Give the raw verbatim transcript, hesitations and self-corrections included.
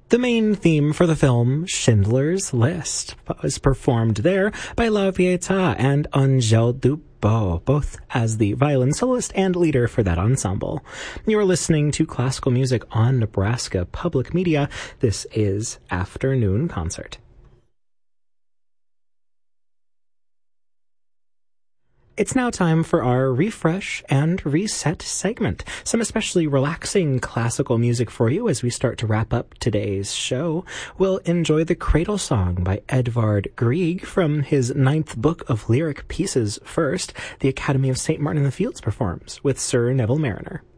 The main theme for the film, Schindler's List, was performed there by La Vieta and Angel Dubbo, both as the violin soloist and leader for that ensemble. You are listening to classical music on Nebraska Public Media. This is Afternoon Concert. It's now time for our Refresh and Reset segment. Some especially relaxing classical music for you as we start to wrap up today's show. We'll enjoy the Cradle Song by Edvard Grieg from his ninth book of lyric pieces first, the Academy of Saint Martin in the Fields performs with Sir Neville Mariner.